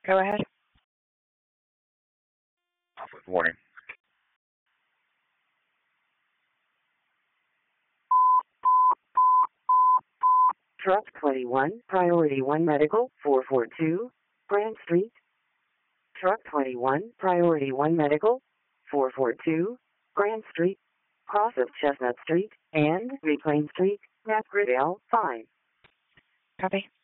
Go ahead. Good morning. Truck 21, Priority 1 Medical, 442, Grand Street. Truck 21, Priority 1 Medical, 442, Grand Street, cross of Chestnut Street and Reclaim Street, Napgrid L5. Copy.